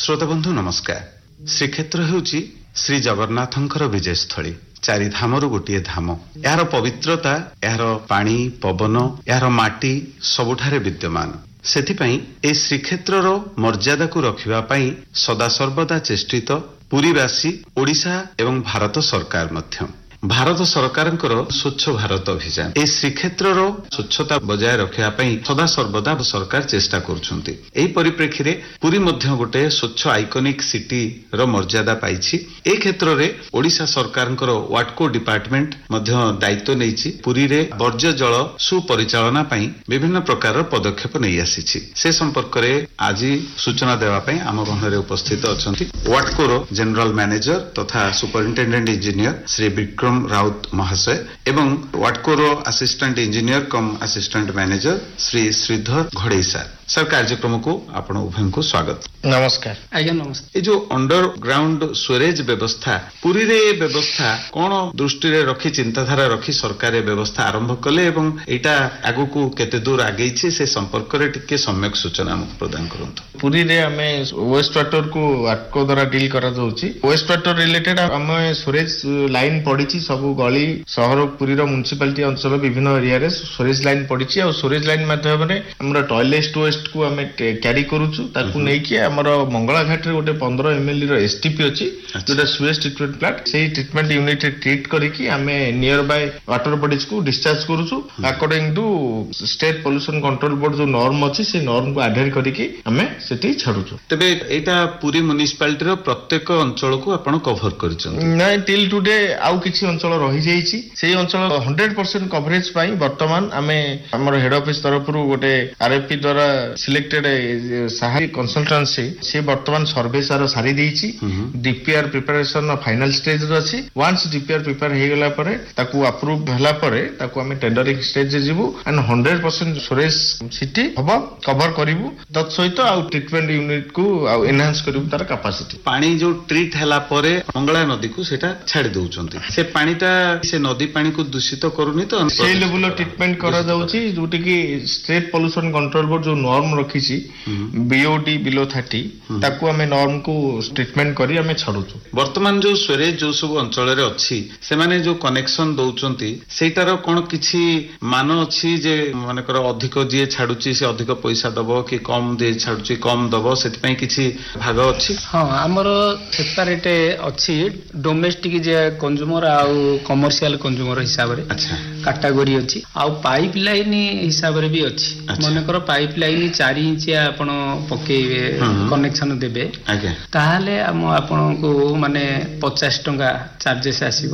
श्रोता बंधु नमस्कार। श्रीक्षेत्र हेउची श्री जगन्नाथंकर विजयस्थली, चारि धामर गोटे धाम। यार पवित्रता, यार पानी पवन, यार माटी सबुठारे विद्यमान। सेथिपई ए श्रीक्षेत्रर मर्यादा को रखिबा पई सदा सर्वदा चेष्टित पुरीवासी, ओडिशा एवं भारत सरकार मध्य। भारत सरकारଙ୍କର स्वच्छ भारत अभियान ए श्रीक्षेत्रर स्वच्छता बजाय रखिबा पई सदा सर्वदा सरकार चेष्टा करूछंती। एही परिप्रेक्षी रे पुरी मध्य गोटे स्वच्छ आइकॉनिक सिटी रो मर्यादा पाइछि। ए क्षेत्र रे ओडिशा सरकारଙ୍କର वाटको डिपार्टमेंट मध्य दायित्व नेइछि। पुरी रे वर्ज्य जल सुपरिचालना पई विभिन्न प्रकार पदक्षेप नै आसीछि। से संपर्क रे आज सूचना देवा पई आम गहनरे उपस्थित अछंती वाटको रो जनरल मैनेजर तथा सुपरिटेंडेंट इंजीनियर श्री विक्रम राउत महाशय एवं वाटकोरो असिस्टेंट इंजीनियर कम assistant manager Shri Shridhar घड़ई sir कार्यक्रम को आपण उभय को स्वागत। नमस्कार। आज्ञा नमस्कार। ये जो अंडरग्राउंड स्टोरेज व्यवस्था पुरी रे व्यवस्था कौन दृष्टि रे रखी चिंताधारा रखी सरकार व्यवस्था आरंभ कले एवं एटा आगु को केते दूर आगे से संपर्क रे टिके सम्यक सूचना हमको प्रदान करंतु। पुरी रे हमें वेस्ट वाटर को वाटको द्वारा डील करा जाउची। वेस्ट वाटर रिलेटेड हमें स्टोरेज लाइन पड़ी सब गली सहर पुरी म्युनिसिपालिटी अंचल विभिन्न एरिया रे स्टोरेज लाइन पड़ी और स्टोरेज लाइन माध्यम रे हमर टॉयलेट वेस्ट को हमें कैरी करूछु। ताकू नै कि हमर मंगला घाट रे गोटे 15 ml रो एसटीपी अछि जोटा स्वेज ट्रीटमेंट प्लांट। सेही ट्रीटमेंट यूनिट ट्रीट करिकि हमें नियर बाय वाटर बॉडीज को discharge करूछु according to state pollution control board जो नॉर्म अछि से नॉर्म को अडहेर करिकि हमें सेठी छाडुछु। तबे एटा पुरी म्युनिसिपालिटी रो प्रत्येक अंचल को आपण कवर करिछन नै? टिल टुडे आउ किछि अंचल रही जाइछि। सेही अंचल 100% कवरेज पाई वर्तमान हमें हमर हेड ऑफिस तरफरु गोटे आरएफपी द्वारा सिलेक्टेड सहायक कंसल्टेंसी से वर्तमान सर्वे सारा सारी देइछि। डीपीआर प्रिपरेशन फाइनल स्टेज रे अछि। वंस डीपीआर प्रिपेयर हे गेला परे ताकू अप्रूव भेला परे ताकू हमें टेंडरिंग स्टेज रे जिवु एंड 100% स्टोरेज सिटी हबो कवर करिवु। तत सहित आ ट्रीटमेंट यूनिट को आ एनहांस करिवु तार कैपेसिटी। पानी जो ट्रीट हैला परे मंगला नदी को सेटा छाडी दउचंती। से पानीटा से नदी पानी को दूषित करूनी तो से लेवल ट्रीटमेंट करा जाउची जोटी कि स्टेट पोल्यूशन कंट्रोल बोर्ड जो नॉर्म रखिछि बीओडी बिलो 30 ताकू हमें नॉर्म को ट्रीटमेंट करी हमें छाडुछु। वर्तमान जो स्टोरेज जो सब अंचल रे अछि से माने जो कनेक्शन दउचंती सेटार कोन किछि मान अछि जे मानेकर अधिक जे छाडुची से अधिक पैसा दबो कि कम दे छाडुची कम दबो सेति पई किछि भाग अछि? हां हमर सेपरेट अछि डोमेस्टिक जे कंज्यूमर आ कमर्शियल कंज्यूमर हिसाब रे अच्छा कैटेगरी अछि आ पाइप लाइन हिसाब रे भी अछि। मानेकर पाइप लाइन 4 इंचिया आपण पकेइबे कनेक्शन देबे ताहाले आपण को माने 50 टंका चार्जेस आसीबो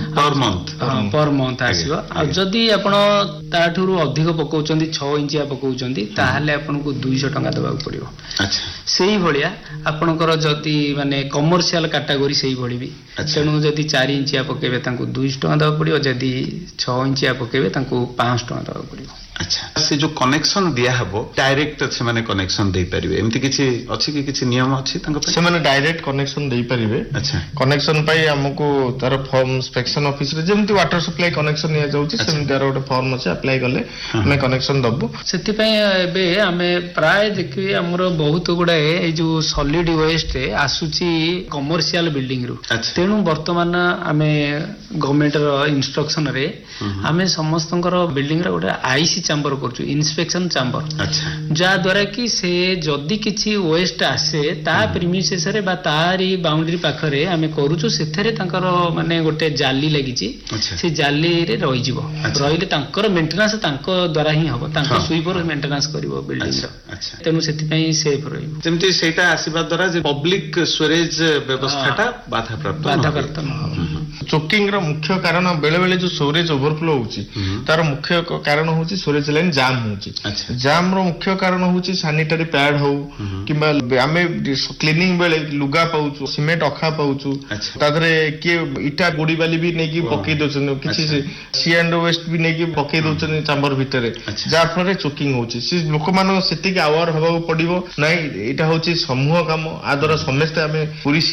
पर मंथ आसीबो। आ जदी आपण ताठुरु अधिक पकाउचंदी 6 इंचिया पकाउचंदी ताहाले आपण को 200 टंका देबा पड़िबो। अच्छा सेही भलिया आपणकर जदी माने कमर्शियल कैटेगरी सेही भली भी तेणु जदी 4 इंचिया पकेबे तांको 200 टंका देबा पड़िबो। जदी 6 इंचिया पकेबे तांको 500 टंका देबा पड़िबो। अच्छा से जो कनेक्शन दिया हबो डायरेक्ट से माने कनेक्शन दे परिबे एमति किछि अछि कि किछि नियम अछि तांको पे? से माने डायरेक्ट कनेक्शन दे परिबे। अच्छा कनेक्शन पाई हमको तार फॉर्म इंस्पेक्शन ऑफिस रे जेमति वाटर सप्लाई कनेक्शन निया जाउछि सेमति तार गोटे फॉर्म अछि अप्लाई करले हमें कनेक्शन दबो। सेति पई एबे हमें प्राय देखि हमरो बहुत गुडा ए जो सॉलिड वेस्ट आसुची कमर्शियल बिल्डिंग रु। तेनु वर्तमान हमें गवर्नमेंट रो इंस्ट्रक्शन रे हमें समस्तंकर बिल्डिंग रे गोटे आईसी चैम्बर करछु इंस्पेक्शन चैम्बर। अच्छा जा द्वारा कि से जदी किछि वेस्ट आसे ता प्रीमिसेस रे बा तारी बाउंड्री पाखरे हमें करूछु सेथरे तांकर माने गोटे जाली लागिछि से जाली रे रहि जिवो रहिले तांकर मेंटेनेंस तांको द्वारा ही हबो तांको स्वीपर मेंटेनेंस करिवो बिल्डिंग रो। अच्छा तेनु सेति पई सेफ रहिबो जेमति सेटा आसीबा द्वारा जे पब्लिक स्टोरेज व्यवस्थाटा बाधा प्राप्त न चोकिंग रो मुख्य कारण बेले बेले जो स्टोरेज ओवरफ्लो होउची तार मुख्य कारण होउची स्टोरेज लाइन जाम होउची। जाम रो मुख्य कारण होउची सैनिटरी पैड हो किबा हमें क्लीनिंग बेले लुगा पाउचू सीमेंट अखा पाउचू तादरे के इटा गोडी वाली भी नेकी पके दोछन किछि सी एंड वेस्ट भी नेकी पके दोछन चैम्बर भितरे जा फरे चोकिंग होउची। से लोक मानो सेति के अवेयर हबा पड़िबो नै एटा होउची समूह काम आ द्वारा समस्त हमें पूरी